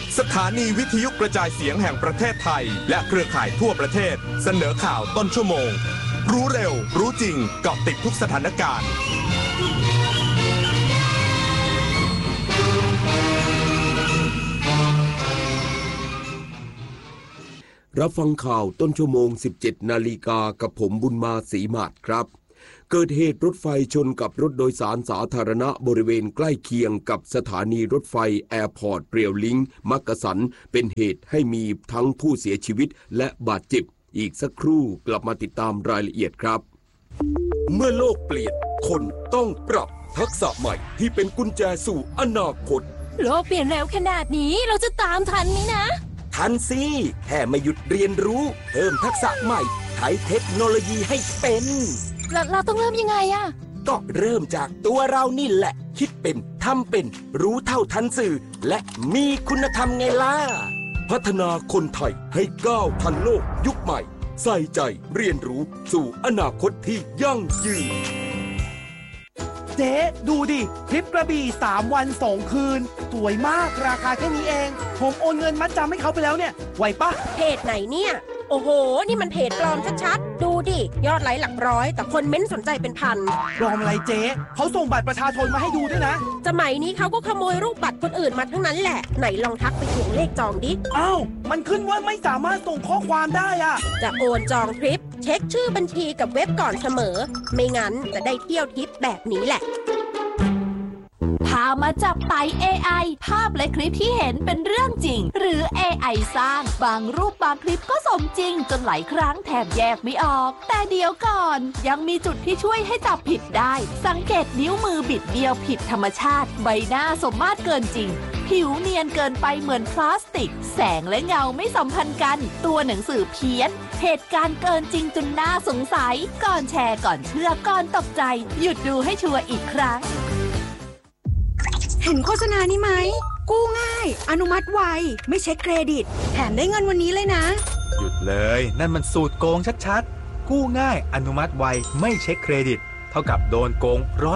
สถานีวิทยุกระจายเสียงแห่งประเทศไทยและเครือข่ายทั่วประเทศเสนอข่าวต้นชั่วโมงรู้เร็วรู้จริงเกาะติดทุกสถานการณ์รับฟังข่าวต้นชั่วโมง 17 นาฬิกากับผมบุญมาศรีมาศครับเกิดเหตุรถไฟชนกับรถโดยสารสาธารณะบริเวณใกล้เคียงกับสถานีรถไฟแอร์พอร์ตเรียวลิงมักกะสันเป็นเหตุให้มีทั้งผู้เสียชีวิตและบาดเจ็บอีกสักครู่กลับมาติดตามรายละเอียดครับเมื่อโลกเปลี่ยนคนต้องปรับทักษะใหม่ที่เป็นกุญแจสู่อนาคตโลกเปลี่ยนเร็วขนาดนี้เราจะตามทันไหมนะทันสิแค่ไม่หยุดเรียนรู้เพิ่มทักษะใหม่ใช้เทคโนโลยีให้เป็นเราต้องเริ่มยังไงอะก็เริ่มจากตัวเรานี่แหละคิดเป็นทำเป็นรู้เท่าทันสื่อและมีคุณธรรมไงล่ะพัฒนาคนไทยให้ก้าวทันโลกยุคใหม่ใส่ใจเรียนรู้สู่อนาคตที่ยั่งยืนเจ๊ดูดิทริปกระบี่3 วัน 2 คืนสวยมากราคาแค่นี้เองผมโอนเงินมัดจำให้เขาไปแล้วเนี่ยไหวปะเพจไหนเนี่ยโอ้โหนี่มันเพจปลอมชัดๆดูดิยอดไลค์หลักร้อยแต่คนเม้นสนใจเป็นพันปลอมอะไรเจ๊เขาส่งบัตรประชาชนมาให้ดูด้วยนะสมัยนี้เขาก็ขโมยรูปบัตรคนอื่นมาทั้งนั้นแหละไหนลองทักไปถึงเลขจองดิอ้าวมันขึ้นว่าไม่สามารถส่งข้อความได้อะจะโอนจองทริปเช็คชื่อบัญชีกับเว็บก่อนเสมอไม่งั้นจะได้เที่ยวทริปแบบนี้แหละพามาจับไต่ AI ภาพและคลิปที่เห็นเป็นเรื่องจริงหรือ AI สร้างบางรูปบางคลิปก็สมจริงจนหลายครั้งแทบแยกไม่ออกแต่เดี๋ยวก่อนยังมีจุดที่ช่วยให้จับผิดได้สังเกตนิ้วมือบิดเบี้ยวผิดธรรมชาติใบหน้าสมมาตรเกินจริงผิวเนียนเกินไปเหมือนพลาสติกแสงและเงาไม่สัมพันธ์กันตัวหนังสือเพี้ยนเหตุการณ์เกินจริงจนน่าสงสัยก่อนแชร์ก่อนเชื่อก่อนตกใจหยุดดูให้ชัวร์อีกครั้งเห็นโฆษณานี้ไหมกู้ง่ายอนุมัติไวไม่เช็คเครดิตแถมได้เงินวันนี้เลยนะหยุดเลยนั่นมันสูตรโกงชัดๆกู้ง่ายอนุมัติไวไม่เช็คเครดิตเท่ากับโดนโกง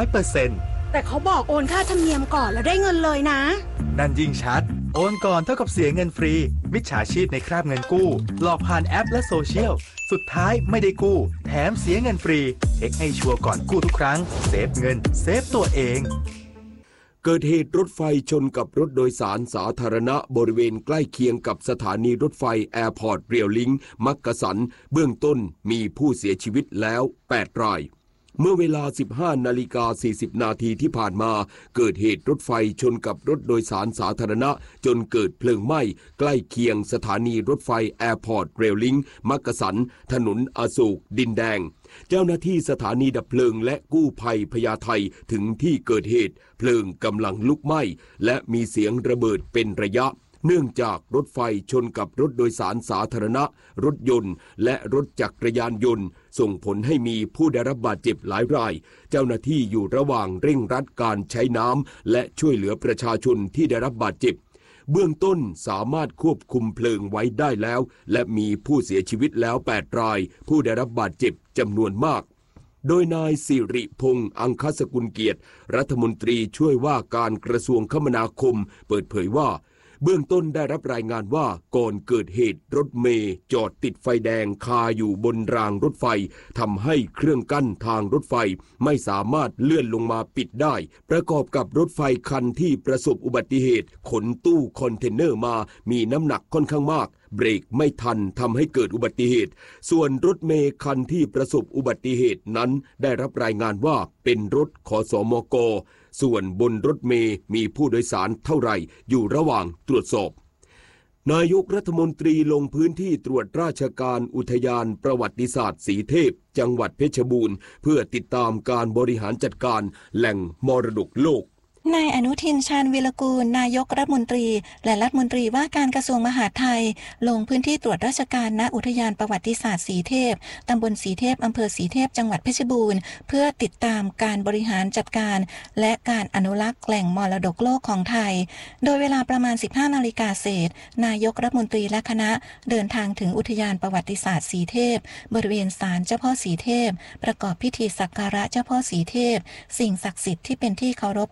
100% แต่เขาบอกโอนค่าธรรมเนียมก่อนแล้วได้เงินเลยนะนั่นยิ่งชัดโอนก่อนเท่ากับเสียเงินฟรีมิจฉาชีพในคราบเงินกู้หลอกผ่านแอปและโซเชียลสุดท้ายไม่ได้กู้แถมเสียเงินฟรีเช็คให้ชัวร์ก่อนกู้ทุกครั้งเซฟเงินเซฟตัวเองเกิดเหตุรถไฟชนกับรถโดยสารสาธารณะบริเวณใกล้เคียงกับสถานีรถไฟแอร์พอร์ตเรียวลิงมักกะสันเบื้องต้นมีผู้เสียชีวิตแล้ว8 รายเมื่อเวลา 15:40 นาทีที่ผ่านมาเกิดเหตุรถไฟชนกับรถโดยสารสาธารณะจนเกิดเพลิงไหม้ใกล้เคียงสถานีรถไฟแอร์พอร์ตเรียวลิงมักกะสันถนนอโศกดินแดงเจ้าหน้าที่สถานีดับเพลิงและกู้ภัยพญาไทถึงที่เกิดเหตุเพลิงกำลังลุกไหม้และมีเสียงระเบิดเป็นระยะเนื่องจากรถไฟชนกับรถโดยสารสาธารณะรถยนต์และรถจักรยานยนต์ส่งผลให้มีผู้ได้รับบาดเจ็บหลายรายเจ้าหน้าที่อยู่ระหว่างเร่งรัดการใช้น้ำและช่วยเหลือประชาชนที่ได้รับบาดเจ็บเบื้องต้นสามารถควบคุมเพลิงไว้ได้แล้วและมีผู้เสียชีวิตแล้ว8 รายผู้ได้รับบาดเจ็บจำนวนมากโดยนายสิริพงษ์อังคสกุลเกียรติรัฐมนตรีช่วยว่าการกระทรวงคมนาคมเปิดเผยว่าเบื้องต้นได้รับรายงานว่าก่อนเกิดเหตุรถเมล์จอดติดไฟแดงคาอยู่บนรางรถไฟทำให้เครื่องกั้นทางรถไฟไม่สามารถเลื่อนลงมาปิดได้ประกอบกับรถไฟคันที่ประสบอุบัติเหตุขนตู้คอนเทนเนอร์มามีน้ำหนักค่อนข้างมากเบรกไม่ทันทำให้เกิดอุบัติเหตุส่วนรถเมล์คันที่ประสบอุบัติเหตุนั้นได้รับรายงานว่าเป็นรถขสมก.ส่วนบนรถเมล์มีผู้โดยสารเท่าไหร่อยู่ระหว่างตรวจสอบนายกรัฐมนตรีลงพื้นที่ตรวจราชการอุทยานประวัติศาสตร์สีเทพจังหวัดเพชรบูรณ์เพื่อติดตามการบริหารจัดการแหล่งมรดกโลกนายอนุทินชาญวิรกูลนายกรัฐมนตรีและรัฐมนตรีว่าการกระทรวงมหาดไทยลงพื้นที่ตรวจราชการณอุทยานประวัติศาสตร์สีเทพตำบลสีเทพอำเภอสีเทพจังหวัดเพชรบูรณ์เพื่อติดตามการบริหารจัดการและการอนุรักษ์แหล่งมรดกโลกของไทยโดยเวลาประมาณ 15 นาฬิกาเศษนายกรัฐมนตรีและคณะเดินทางถึงอุทยานประวัติศาสตร์สีเทพบริเวณศาลเจ้าพ่อสีเทพประกอบพิธีสักการะเจ้าพ่อสีเทพสิ่งศักดิ์สิทธิ์ที่เป็นที่เคารพของชาว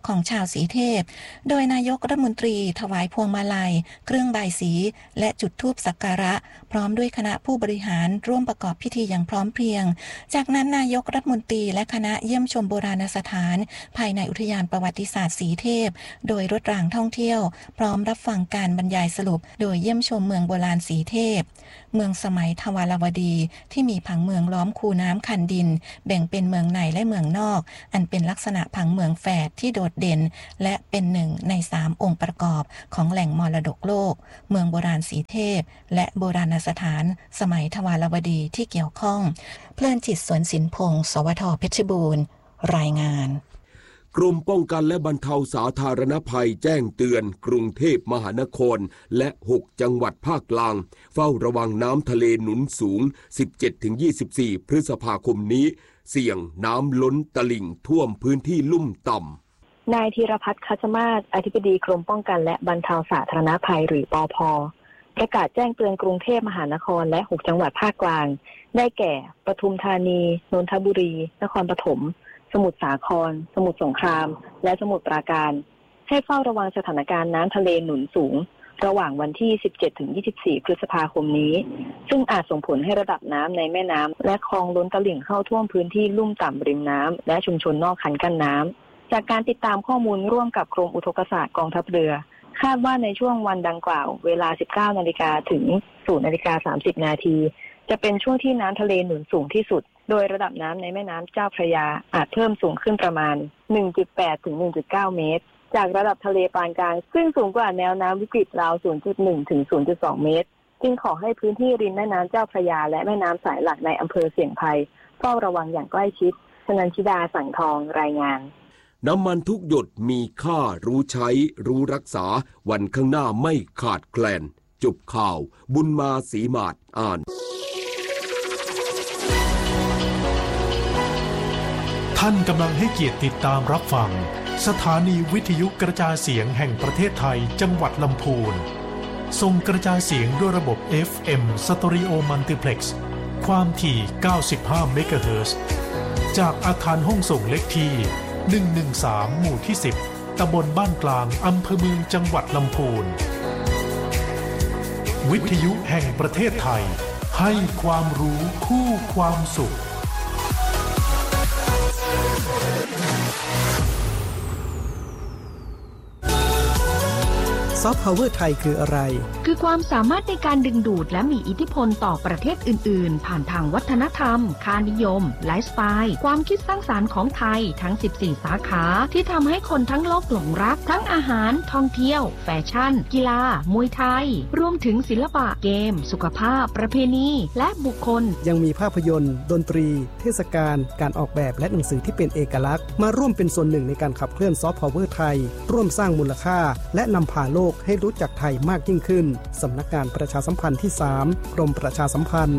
าวสีเทพโดยนายกรัฐมนตรีถวายพวงมาลัยเครื่องบายสีและจุดธูปสักการะพร้อมด้วยคณะผู้บริหารร่วมประกอบพิธีอย่างพร้อมเพรียงจากนั้นนายกรัฐมนตรีและคณะเยี่ยมชมโบราณสถานภายในอุทยานประวัติศาสตร์สีเทพโดยรถรางท่องเที่ยวพร้อมรับฟังการบรรยายสรุปโดยเยี่ยมชมเมืองโบราณสีเทพเมืองสมัยทวารวดีที่มีผังเมืองล้อมคูน้ำคันดินแบ่งเป็นเมืองในและเมืองนอกอันเป็นลักษณะผังเมืองแฝดที่โดดเด่นและเป็นหนึ่งใน3องค์ประกอบของแหล่งมรดกโลกเมืองโบราณสีเทพและโบราณสถานสมัยทวารวดีที่เกี่ยวข้องเพลินจิตสวนสินพงศ์สวท.เพชรบูรณ์รายงานกรมป้องกันและบรรเทาสาธารณภัยแจ้งเตือนกรุงเทพมหานครและ6จังหวัดภาคกลางเฝ้าระวังน้ำทะเลหนุนสูง 17-24 พฤษภาคมนี้เสี่ยงน้ำล้นตลิ่งท่วมพื้นที่ลุ่มต่ำนายธีรพัฒน์คัชมาศอธิบดีกรมป้องกันและบรรเทาสาธารณภัยหรือปภ.ประกาศแจ้งเตือนกรุงเทพมหานครและ6จังหวัดภาคกลางได้แก่ปทุมธานีนนทบุรีนครปฐมสมุทรสาครสมุทรสงครามและสมุทรปราการให้เฝ้าระวังสถานการณ์น้ำทะเลหนุนสูงระหว่างวันที่ 17-24 พฤษภาคมนี้ซึ่งอาจส่งผลให้ระดับน้ำในแม่น้ำและคลองล้นตลิ่งเข้าท่วมพื้นที่ลุ่มต่ำริมน้ำและชุมชนนอกคันกั้นน้ำจากการติดตามข้อมูลร่วมกับกรมอุทกศาสตร์กองทัพเรือคาดว่าในช่วงวันดังกล่าวเวลา 19 นาฬิกาถึง 0:30 นาทีจะเป็นช่วงที่น้ำทะเลหนุนสูงที่สุดโดยระดับน้ำในแม่น้ำเจ้าพระยาอาจเพิ่มสูงขึ้นประมาณ 1.8 ถึง 1.9 เมตรจากระดับทะเลปานกลางซึ่งสูงกว่าแนวน้ำวิกฤตราว 0.1 ถึง 0.2 เมตรจึงขอให้พื้นที่ริมแม่น้ำเจ้าพระยาและแม่น้ำสายหลักในอำเภอเสี่ยงภัยเฝ้าระวังอย่างใกล้ชิดชนันชิดาสังทองรายงานน้ำมันทุกหยดมีค่ารู้ใช้รู้รักษาวันข้างหน้าไม่ขาดแคลนจบข่าวบุญมาศรีมาศอ่านท่านกำลังให้เกียรติติดตามรับฟังสถานีวิทยุกระจายเสียงแห่งประเทศไทยจังหวัดลำพูนส่งกระจายเสียงด้วยระบบ FM Stereo Multiplex ความถี่ 95 เมกะเฮิรตซ์จากอาคารห้องส่งเล็กที่ 113 หมู่ที่ 10 ตำบลบ้านกลางอำเภอเมืองจังหวัดลำพูนวิทยุแห่งประเทศไทยให้ความรู้คู่ความสุขซอฟต์พาวเวอร์ไทยคืออะไรคือความสามารถในการดึงดูดและมีอิทธิพลต่อประเทศอื่นๆผ่านทางวัฒนธรรมค่านิยมไลฟ์สไตล์ความคิดสร้างสรรค์ของไทยทั้ง14สาขาที่ทำให้คนทั้งโลกหลงรักทั้งอาหารท่องเที่ยวแฟชั่นกีฬามวยไทยรวมถึงศิลปะเกมสุขภาพประเพณีและบุคคลยังมีภาพยนตร์ดนตรีเทศกาลการออกแบบและหนังสือที่เป็นเอกลักษณ์มาร่วมเป็นส่วนหนึ่งในการขับเคลื่อนซอฟต์พาวเวอร์ไทยร่วมสร้างมูลค่าและนำพาโลกให้รู้จักไทยมากยิ่งขึ้นสำนักงานประชาสัมพันธ์ที่3กรมประชาสัมพันธ์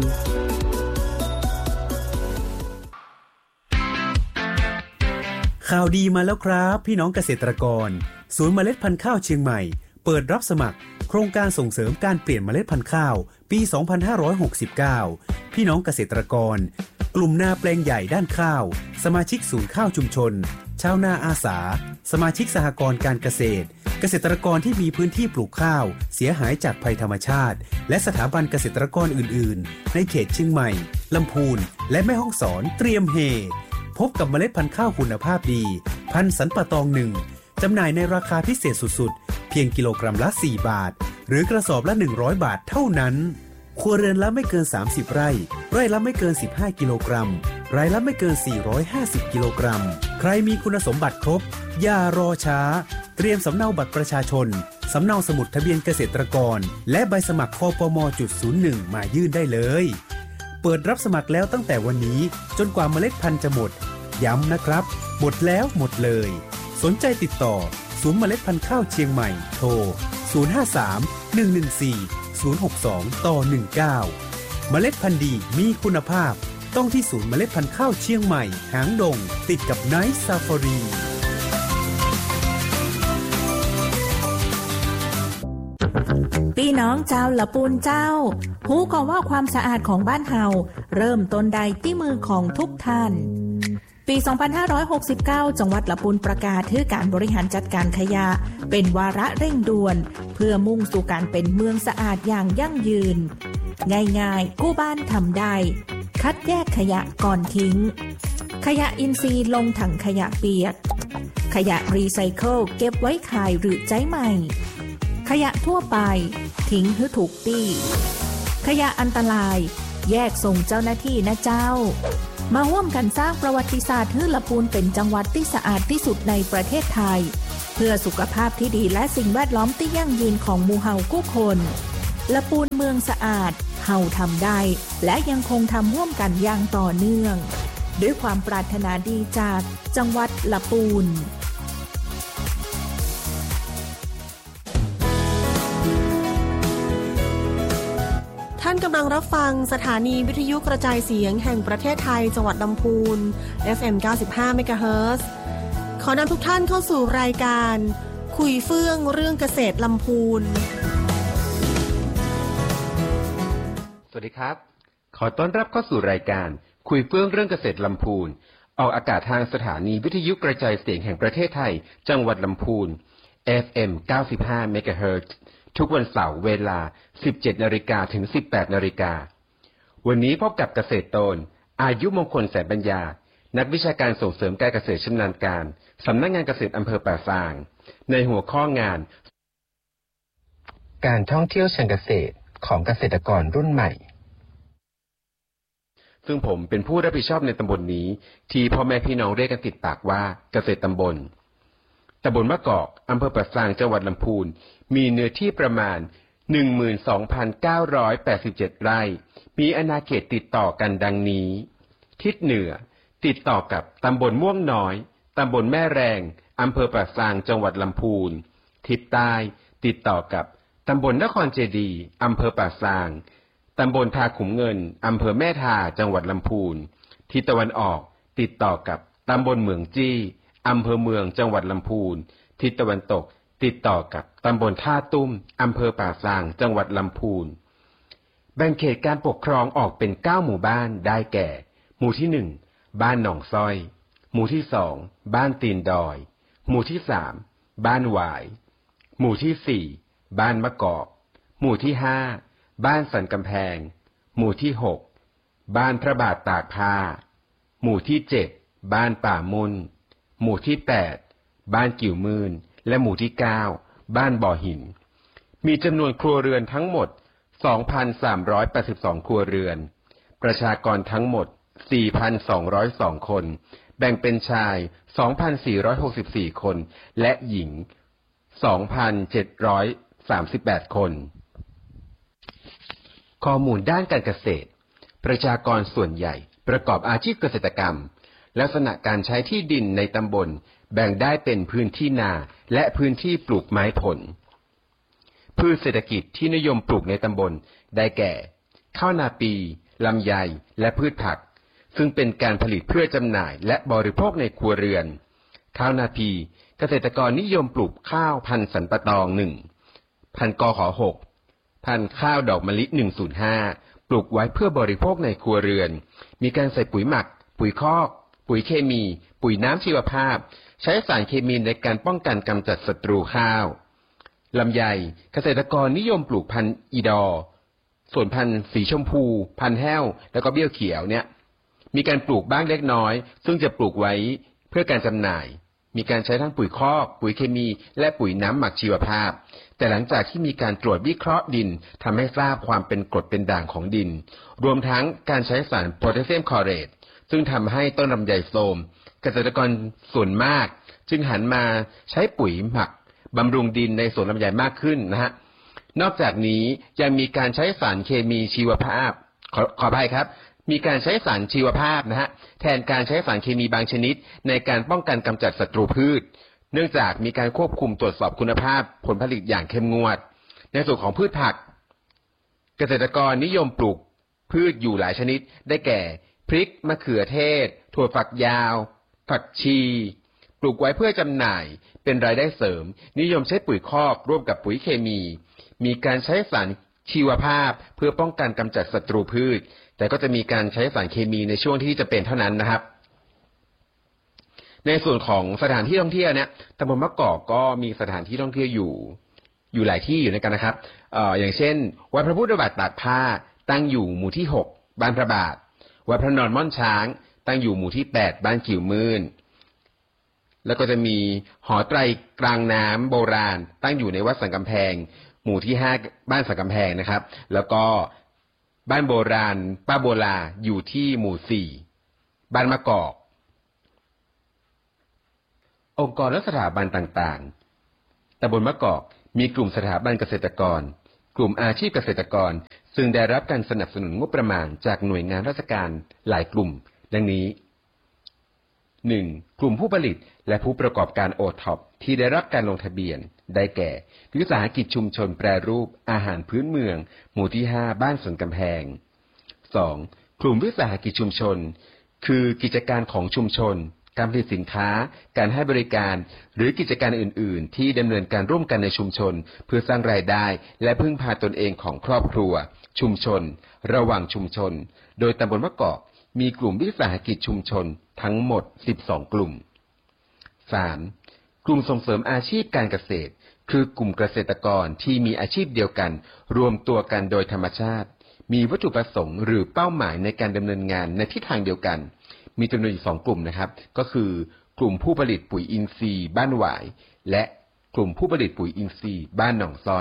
ข่าวดีมาแล้วครับพี่น้องเกษตรกรศูนย์เมล็ดพันธุ์ข้าวเชียงใหม่เปิดรับสมัครโครงการส่งเสริมการเปลี่ยนเมล็ดพันธุ์ข้าวปี 2569 พี่น้องเกษตรกรกลุ่มนาแปลงใหญ่ด้านข้าวสมาชิกศูนย์ข้าวชุมชนชาวนาอาสาสมาชิกสหกรณ์การเกษตรเกษตรกรที่มีพื้นที่ปลูกข้าวเสียหายจากภัยธรรมชาติและสถาบันเกษตรกรอื่นๆในเขตเชียงใหม่ลำพูนและแม่ฮ่องสอนเตรียมเฮพบกับเมล็ดพันธุ์ข้าวคุณภาพดีพันธุ์สันป่าตอง1จำหน่ายในราคาพิเศษสุดๆเพียงกิโลกรัมละ4 บาทหรือกระสอบละ100 บาทเท่านั้นครัวเรือนละไม่เกิน30 ไร่ไร่ละไม่เกิน15 กิโลกรัมรายละไม่เกิน450 กิโลกรัมใครมีคุณสมบัติครบอย่ารอช้าเตรียมสำเนาบัตรประชาชนสำเนาสมุดทะเบียนเกษตรกรและใบสมัครคปม.01 มายื่นได้เลยเปิดรับสมัครแล้วตั้งแต่วันนี้จนกว่าเมล็ดพันธุ์จะหมดย้ำนะครับหมดแล้วหมดเลยสนใจติดต่อศูนย์เมล็ดพันธุ์ข้าวเชียงใหม่โทร 053-114-062-19 เมล็ดพันธุ์ดีมีคุณภาพต้องที่ศูนย์เมล็ดพันธุ์ข้าวเชียงใหม่หางดงติดกับไนท์ซาฟารีพี่น้องเจ้าละปูนเจ้าฮู้ก็ว่าความสะอาดของบ้านเฮาเริ่มต้นได้ที่มือของทุกท่านปี 2569 จังหวัดลำพูนประกาศถือการบริหารจัดการขยะเป็นวาระเร่งด่วนเพื่อมุ่งสู่การเป็นเมืองสะอาดอย่างยั่งยืนง่ายๆกู้บ้านทำได้คัดแยกขยะก่อนทิ้งขยะอินทรีย์ลงถังขยะเปียกขยะรีไซเคิลเก็บไว้ขายหรือใช้ใหม่ขยะทั่วไปทิ้งให้ถูกที่ขยะอันตรายแยกส่งเจ้าหน้าที่นะเจ้ามาร่วมกันสร้างประวัติศาสตร์ให้ลำพูนเป็นจังหวัดที่สะอาดที่สุดในประเทศไทยเพื่อสุขภาพที่ดีและสิ่งแวดล้อมที่ยั่งยืนของหมู่เฮากู้คนลำพูนเมืองสะอาดเฮาทำได้และยังคงทำร่วมกันอย่างต่อเนื่องด้วยความปรารถนาดีจากจังหวัดลำพูนท่านกำลังรับฟังสถานีวิทยุกระจายเสียงแห่งประเทศไทยจังหวัดลำพูน FM 95 เมกะเฮิรตซ์ ขอนำทุกท่านเข้าสู่รายการคุยเฟื่องเรื่องเกษตรลำพูนสวัสดีครับขอต้อนรับเข้าสู่รายการคุยเฟื่องเรื่องเกษตรลำพูนออกอากาศทางสถานีวิทยุกระจายเสียงแห่งประเทศไทยจังหวัดลำพูน FM 95 เมกะเฮิรตซ์ทุกวันเสาร์เวลา 17:00 น.ถึง 18:00 น.วันนี้พบกับเกษตรโตนอายุมงคลแสนปัญญานักวิชาการส่งเสริมการเกษตรชำนาญการสำนักงานเกษตรอำเภอป่าซางในหัวข้องานการท่องเที่ยวเชิงเกษตรของเกษตรกรรุ่นใหม่ซึ่งผมเป็นผู้รับผิดชอบในตำบลนี้ที่พ่อแม่พี่น้องเรียกกันติดปากว่าเกษตรตำบลมะกอกอำเภอป่าซางจังหวัดลำพูนมีเนื้อที่ประมาณ 12,987 ไร่มีอาณาเขตติดต่อกันดังนี้ทิศเหนือติดต่อกับตำบลม่วงน้อยตำบลแม่แรงอำเภอป่าซางจังหวัดลำพูนทิศใต้ติดต่อกับตำบลนครเจดีย์อำเภอป่าซางตำบลทาขุมเงินอำเภอแม่ทาจังหวัดลำพูนทิศตะวันออกติดต่อกับตำบลเหมืองจี้อำเภอเมืองจังหวัดลำพูนทิศตะวันตกติดต่อกับตำบลท่าตุ้มอำเภอป่าซางจังหวัดลำพูนแบ่งเขตการปกครองออกเป็น9หมู่บ้านได้แก่หมู่ที่1บ้านหนองสร้อยหมู่ที่2บ้านตีนดอยหมู่ที่3บ้านหวายหมู่ที่4บ้านมะกอกหมู่ที่5บ้านสันกำแพงหมู่ที่6บ้านพระบาทตากผ้าหมู่ที่7บ้านป่ามุนหมู่ที่8บ้านกิ่วมื่นและหมู่ที่9บ้านบ่อหินมีจำนวนครัวเรือนทั้งหมด 2,382 ครัวเรือนประชากรทั้งหมด 4,202 คนแบ่งเป็นชาย 2,464 คนและหญิง 2,738 คนข้อมูลด้านการเกษตรประชากรส่วนใหญ่ประกอบอาชีพเกษตรกรรมลักษณะการใช้ที่ดินในตำบลแบ่งได้เป็นพื้นที่นาและพื้นที่ปลูกไม้ผลพืชเศรษฐกิจที่นิยมปลูกในตำบลได้แก่ข้าวนาปีลำไยและพืชผักซึ่งเป็นการผลิตเพื่อจำหน่ายและบริโภคในครัวเรือนข้าวนาปีเกษตรกรนิยมปลูกข้าวพันธุ์สันปะตอง1พันธุ์กข6พันธุ์ข้าวดอกมะลิ105ปลูกไว้เพื่อบริโภคในครัวเรือนมีการใส่ปุ๋ยหมักปุ๋ยคอกปุ๋ยเคมีปุ๋ยน้ำชีวภาพใช้สารเคมีในการป้องกันกำจัดศัตรูข้าวลำไยเกษตรกรนิยมปลูกพันธุ์อีดอส่วนพันธุ์สีชมพูพันธุ์แห้วแล้วก็เบี้ยวเขียวเนี่ยมีการปลูกบ้างเล็กน้อยซึ่งจะปลูกไว้เพื่อการจำหน่ายมีการใช้ทั้งปุ๋ยคอกปุ๋ยเคมีและปุ๋ยน้ำหมักชีวภาพแต่หลังจากที่มีการตรวจวิเคราะห์ดินทำให้ทราบความเป็นกรดเป็นด่างของดินรวมทั้งการใช้สารโพแทสเซียมคลอเรตซึ่งทำให้ต้นลำไยโทรมเกษตรกรส่วนมากจึงหันมาใช้ปุ๋ยหมักบำรุงดินในสวนลำไยมากขึ้นนะฮะนอกจากนี้ยังมีการใช้สารเคมีชีวภาพขออภัยครับมีการใช้สารชีวภาพนะฮะแทนการใช้สารเคมีบางชนิดในการป้องกันกำจัดศัตรูพืชเนื่องจากมีการควบคุมตรวจสอบคุณภาพผลผลิตอย่างเข้มงวดในส่วนของพืชผักเกษตรกรนิยมปลูกพืชอยู่หลายชนิดได้แก่พริกมะเขือเทศถั่วฝักยาวผักชีปลูกไว้เพื่อจำหน่ายเป็นรายได้เสริมนิยมใช้ปุ๋ยคอกร่วมกับปุ๋ยเคมีมีการใช้สารชีวภาพเพื่อป้องกันกำจัดศัตรูพืชแต่ก็จะมีการใช้สารเคมีในช่วงที่จะเป็นเท่านั้นนะครับในส่วนของสถานที่ท่องเที่ยวเนี่ยตำบลมะกอกก็มีสถานที่ท่องเที่ยวอยู่หลายที่อยู่ในกันนะครับอย่างเช่นวัดพระพุทธบาทตากผ้าตั้งอยู่หมู่ที่6บ้านพระบาทวัดพระนอนม่อนช้างตั้งอยู่หมู่ที่8บ้านกิ่วมื่นแล้วก็จะมีหอไตรกลางน้ำโบราณตั้งอยู่ในวัดสันกำแพงหมู่ที่5บ้านสันกำแพงนะครับแล้วก็บ้านโบราณป้าโบลาอยู่ที่หมู่4บ้านมะกอกองค์กรและสถาบันต่างๆตำบลมะกอกมีกลุ่มสถาบันเกษตรกรกลุ่มอาชีพเกษตรกรซึ่งได้รับการสนับสนุนงบประมาณจากหน่วยงานราชการหลายกลุ่มดังนี้ 1. กลุ่มผู้ผลิตและผู้ประกอบการโอท็อปที่ได้รับการลงทะเบียนได้แก่วิสาหกิจชุมชนแปรรูปอาหารพื้นเมืองหมู่ที่5บ้านสวนกำแพง 2. กลุ่มวิสาหกิจชุมชนคือกิจการของชุมชนการผลิตสินค้าการให้บริการหรือกิจการอื่นๆที่ดำเนินการร่วมกันในชุมชนเพื่อสร้างรายได้และพึ่งพาตนเองของครอบครัวชุมชนระหว่างชุมชนโดยตำบลมะกอกมีกลุ่มวิสาหกิจชุมชนทั้งหมด12กลุ่ม 3. กลุ่มส่งเสริมอาชีพการเกษตรคือกลุ่มเกษตรกรที่มีอาชีพเดียวกันรวมตัวกันโดยธรรมชาติมีวัตถุประสงค์หรือเป้าหมายในการดำเนินงานในทิศทางเดียวกันมีจำนวนอยู่2กลุ่มนะครับก็คือกลุ่มผู้ผลิตปุ๋ยอินทรีย์บ้านหวายและกลุ่มผู้ผลิตปุ๋ยอินทรีย์บ้านหนองซอย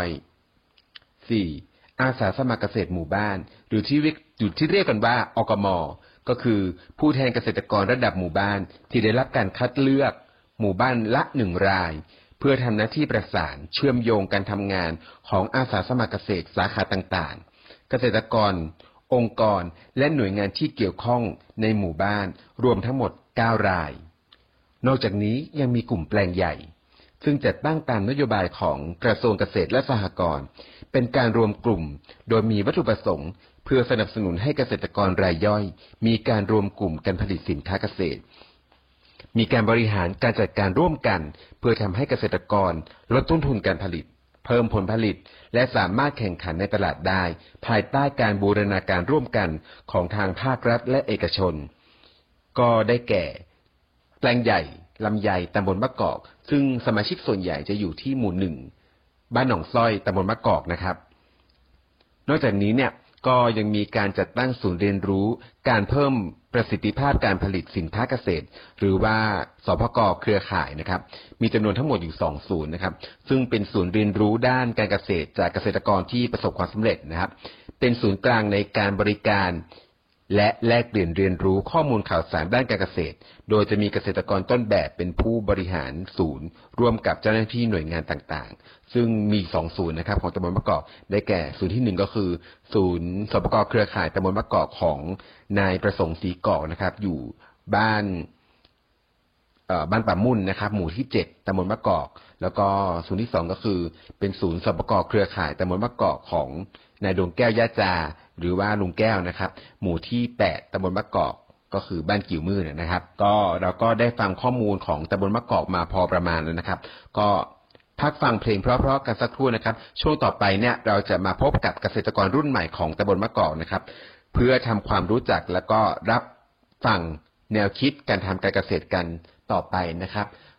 4. อาสาสมัครเกษตรหมู่บ้านหรือที่เรียกกันว่าอกม.ก็คือผู้แทนเกษตรกรระดับหมู่บ้านที่ได้รับการคัดเลือกหมู่บ้านละ1รายเพื่อทำหน้าที่ประสานเชื่อมโยงการทำงานของอาสาสมัครเกษตรสาขาต่างๆเกษตรกรองค์กรและหน่วยงานที่เกี่ยวข้องในหมู่บ้านรวมทั้งหมด9รายนอกจากนี้ยังมีกลุ่มแปลงใหญ่ซึ่งจัดตั้งตามนโยบายของกระทรวงเกษตรและสหกรณ์เป็นการรวมกลุ่มโดยมีวัตถุประสงค์เพื่อสนับสนุนให้เกษตรกรรายย่อยมีการรวมกลุ่มการผลิตสินค้าเกษตรมีการบริหารการจัดการร่วมกันเพื่อทำให้เกษตรกรลดต้นทุนการผลิตเพิ่มผลผลิตและสามารถแข่งขันในตลาดได้ภายใต้การบูรณาการร่วมกันของทางภาครัฐและเอกชนก็ได้แก่แปลงใหญ่ลำไยตำบลมะกอกซึ่งสมาชิกส่วนใหญ่จะอยู่ที่หมู่1บ้านหนองซ้อยตำบลมะกอกนะครับนอกจากนี้เนี่ยก็ยังมีการจัดตั้งศูนย์เรียนรู้การเพิ่มประสิทธิภาพการผลิตสินค้าเกษตรหรือว่าสพก.เครือข่ายนะครับมีจำนวนทั้งหมดอยู่2ศูนย์นะครับซึ่งเป็นศูนย์เรียนรู้ด้านการเกษตรจากเกษตรกรที่ประสบความสำเร็จนะครับเป็นศูนย์กลางในการบริการและแลกเปลี่ยนเรียนรู้ข้อมูลข่าวสารด้านการเกษตรโดยจะมีเกษตรกรต้นแบบเป็นผู้บริหารศูนย์ร่วมกับเจ้าหน้าที่หน่วยงานต่างๆซึ่งมี2ศูนย์นะครับของตำบลมะกอกได้แก่ศูนย์ที่1ก็คือศูนย์สปก.เครือข่ายตำบลมะกอกของนายประสงค์ศรีกอกนะครับอยู่บ้านป่ามุ่นนะครับหมู่ที่7ตำบลมะกอกแล้วก็ศูนย์ที่2ก็คือเป็นศูนย์สปก.เครือข่ายตำบลมะกอกของนายดวงแก้วยะจาหรือว่าลุงแก้วนะครับหมู่ที่8ตำบลมะกอกก็คือบ้านกิ่วมื่นนะครับก็เราก็ได้ฟังข้อมูลของตำบลมะกอกมาพอประมาณแล้วนะครับก็พักฟังเพลงเพราะๆกันสักครู่นะครับช่วงต่อไปเนี่ยเราจะมาพบกับเกษตรกรรุ่นใหม่ของตำบลมะกอกนะครับเพื่อทำความรู้จักแล้วก็รับฟังแนวคิดการทำการเกษตรกันต่อไปนะครับ